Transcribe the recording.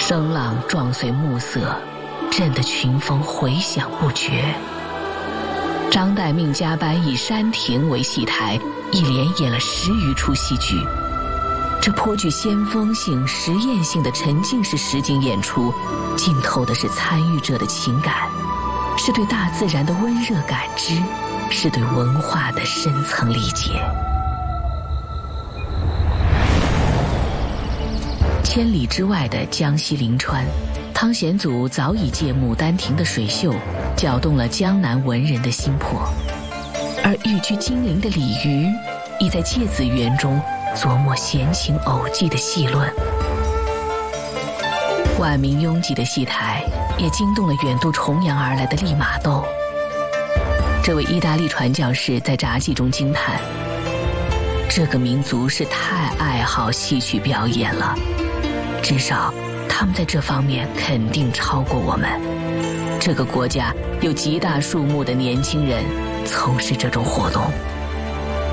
声浪撞碎暮色，震得群峰回响不绝。张岱命加班以山亭为戏台，一连演了10余出戏剧。这颇具先锋性、实验性的沉浸式实景演出，浸透的是参与者的情感，是对大自然的温热感知，是对文化的深层理解。千里之外的江西临川，汤显祖早已借《牡丹亭》的水秀，搅动了江南文人的心魄，而寓居金陵的李渔，亦在《芥子园》中琢磨闲情偶寄的戏论。万民拥挤的戏台，也惊动了远渡重洋而来的利玛窦。这位意大利传教士在札记中惊叹：这个民族是太爱好戏曲表演了，至少他们在这方面肯定超过我们。这个国家有极大数目的年轻人从事这种活动。